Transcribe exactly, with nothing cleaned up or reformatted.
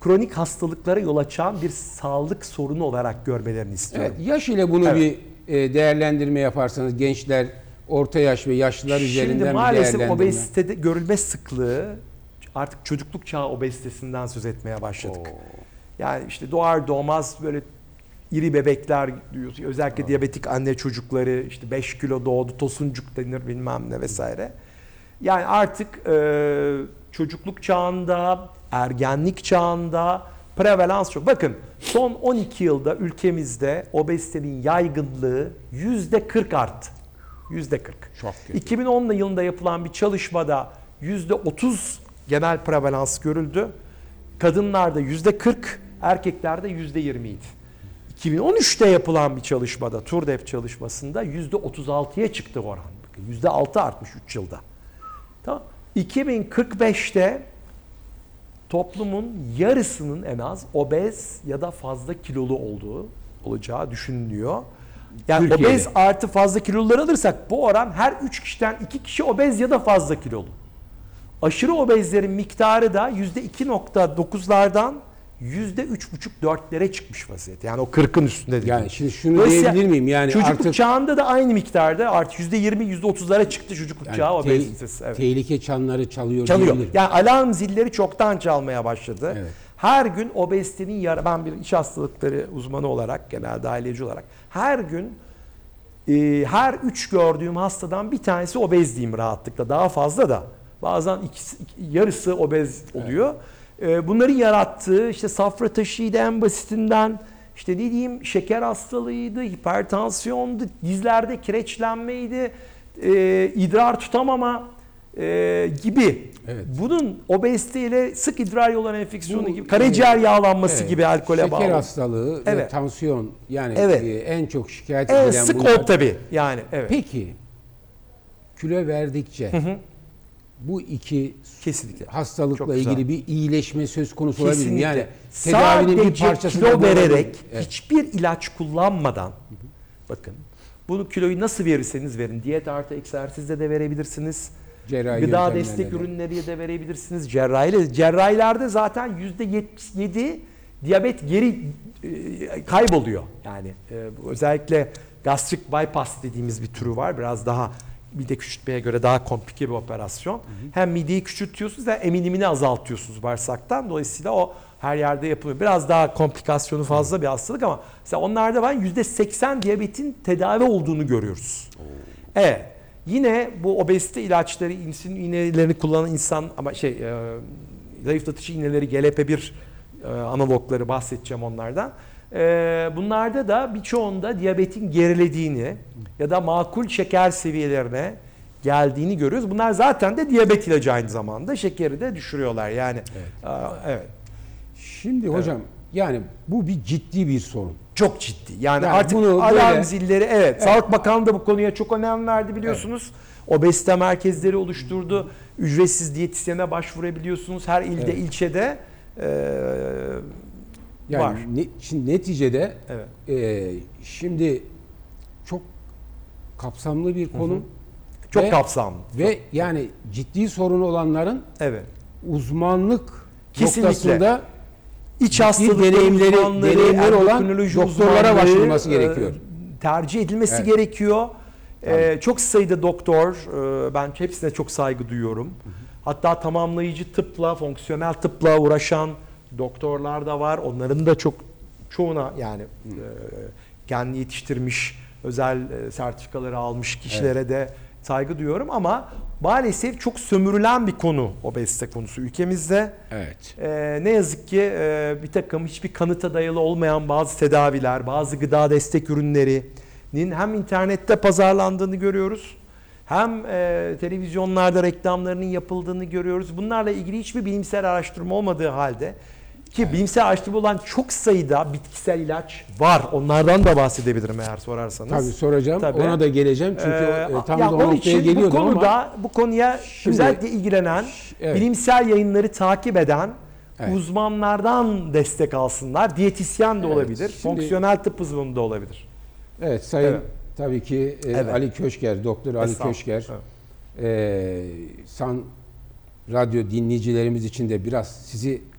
kronik hastalıklara yol açan bir sağlık sorunu olarak görmelerini istiyorum. Evet, yaş ile bunu Evet. bir e, değerlendirme yaparsanız gençler, orta yaş ve yaşlılar üzerinden Şimdi bir maalesef değerlendirme. obezitede görülme sıklığı artık çocukluk çağı obezitesinden söz etmeye başladık. Oo. Yani işte doğar doğmaz böyle iri bebekler diyoruz. Özellikle Aa. diyabetik anne çocukları işte beş kilo doğdu, tosuncuk denir bilmem ne vesaire. Yani artık e, çocukluk çağında, ergenlik çağında prevalans çok. Bakın son on iki yılda ülkemizde obezitenin yaygınlığı yüzde kırk arttı. yüzde kırk. Çok kötü. iki bin on yılında yapılan bir çalışmada yüzde otuz genel prevalans görüldü. Kadınlarda yüzde kırk, erkeklerde yüzde yirmi idi. iki bin on üçte yapılan bir çalışmada, TURDEP çalışmasında yüzde otuz altıya çıktı oran. yüzde altı artmış üç yılda. Tamam. iki bin kırk beşte toplumun yarısının en az obez ya da fazla kilolu olduğu olacağı düşünülüyor. Yani Türkiye'de. obez artı fazla kiloluları alırsak bu oran her üç kişiden iki kişi obez ya da fazla kilolu. Aşırı obezlerin miktarı da yüzde iki nokta dokuzlardan yüzde üç buçuk dörtlere çıkmış vaziyette. Yani o kırkın üstünde değil. Yani şimdi şunu diyebilir miyim? Yani çocukluk artık çağında da aynı miktarda artık yüzde yirmi yüzde otuzlara çıktı çocukluk yani çağı te- obezitesi. Evet. tehlike çanları çalıyor. Çalıyor. diyebilirim. Yani alarm zilleri çoktan çalmaya başladı. Evet. Her gün obezitenin yara ben bir iç hastalıkları uzmanı olarak, genelde aileci olarak her gün e, her üç gördüğüm hastadan bir tanesi obez diyeyim rahatlıkla. Daha fazla da. Bazen ikisi, iki- yarısı obez oluyor. E, bunların yarattığı işte safra taşıydı en basitinden. İşte ne diyeyim şeker hastalığıydı, hipertansiyondu, dizlerde kireçlenmeydi, e, idrar tutamama e, gibi. Evet. Bunun obeziteyle sık idrar yolları enfeksiyonu Bu, gibi, karaciğer yağlanması Evet. gibi alkole Şeker bağlı. Şeker hastalığı ve Evet. tansiyon yani Evet. e, en çok şikayet En edilen sık bunlar. o tabii yani. Evet. Peki kilo verdikçe Hı hı. bu iki Kesinlikle. hastalıkla Çok güzel. ilgili bir iyileşme söz konusu olabilir mi? Kesinlikle. Yani tedavinin bir Sadece parçası kilo da bu vererek olabilir. Evet. hiçbir ilaç kullanmadan bakın bunu kiloyu nasıl verirseniz verin. Diyet artı egzersizle de verebilirsiniz. Cerrahi Gıda yöntemlerle destek de. ürünleriyle de verebilirsiniz. Cerrahiyle. Cerrahilerde zaten yüzde yetmiş yedi diyabet geri e, kayboluyor. Yani e, bu özellikle gastrik bypass dediğimiz bir türü var. Biraz daha mide küçültmeye göre daha komplike bir operasyon. Hı hı. Hem mideyi küçültüyorsunuz hem emilimini azaltıyorsunuz bağırsaktan. Dolayısıyla o her yerde yapılıyor. Biraz daha komplikasyonu fazla bir hastalık ama mesela onlarda ben yüzde seksen diyabetin tedavi olduğunu görüyoruz. Oo. Evet. Yine bu obezite ilaçları, insülin iğnelerini kullanan insan ama şey e, zayıflatıcı iğneleri G L P bir e, analogları bahsedeceğim onlardan. E, bunlarda da birçoğunda diyabetin gerilediğini ya da makul şeker seviyelerine geldiğini görüyoruz. Bunlar zaten de diyabet ilacı aynı zamanda. Şekeri de düşürüyorlar yani. Evet. E, evet. Şimdi hocam yani bu bir ciddi bir sorun. Çok ciddi. Yani, Yani artık bunu alarm böyle- zilleri evet, Evet. Sağlık Bakanlığı da bu konuya çok önem verdi biliyorsunuz. Obezite merkezleri oluşturdu. Ücretsiz diyetisyene başvurabiliyorsunuz. Her ilde, Evet. ilçede e, Yani var. ne, şimdi neticede Evet. e, şimdi çok kapsamlı bir konu. Hı hı. Çok Ve- kapsamlı. Ve yani ciddi sorunu olanların Evet. uzmanlık Kesinlikle. noktasında İç ciddi hastalıkları deneyimleri- uzmanları, deneyimleri olan endokrinoloji doktorlara uzmanları, başvurması e, gerekiyor. tercih edilmesi Evet. gerekiyor. Tabii. E, çok sayıda doktor, e, ben hepsine çok saygı duyuyorum. Hı hı. Hatta tamamlayıcı tıpla, fonksiyonel tıpla uğraşan doktorlar da var. Onların da çok çoğuna yani e, kendi yetiştirmiş, özel e, sertifikaları almış kişilere evet. de saygı duyuyorum ama maalesef çok sömürülen bir konu obezite konusu ülkemizde. Evet. Ee, ne yazık ki e, bir takım hiçbir kanıta dayalı olmayan bazı tedaviler, bazı gıda destek ürünlerinin hem internette pazarlandığını görüyoruz, hem e, televizyonlarda reklamlarının yapıldığını görüyoruz. Bunlarla ilgili hiçbir bilimsel araştırma olmadığı halde ki evet. bilimsel araştırma olan çok sayıda bitkisel ilaç var. Onlardan da bahsedebilirim eğer sorarsanız. Tabii soracağım. Tabii. Ona da geleceğim. Çünkü Ee, o, tam ya da o onun noktaya için bu geliyordum konuda ama bu konuya Şimdi- özellikle ilgilenen, Evet. bilimsel yayınları takip eden Evet. uzmanlardan destek alsınlar. Diyetisyen de Evet. olabilir, Şimdi- fonksiyonel tıp uzmanı da olabilir. evet Sayın Evet. tabii ki e, Evet. Ali Köşker, Doktor Ali Estağfurullah. Köşker Evet. e, San Radyo dinleyicilerimiz için de biraz sizi